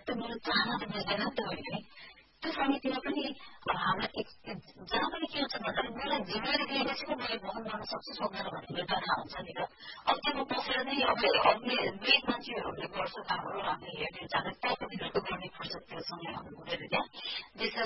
त मेरो चाहना त बुझ्दैन नि त मैले त्यो समितिमा पनि हाम्रा जहाँ पनि के हुन्छ भन्दा मेरो जिम्मेवारी दिएपछि पो मैले वहन गर्न सक्छु सक्दैन भन्ने एउटा थाहा हुन्छ नि त अब त्यो बसेर नै अब दुई मान्छेहरूले गर्छ कामहरू हामीले हेर्ने जाने त्यहाँ पनि ढुक्क गर्ने फुर्सद त्यो समय हुँदैन क्या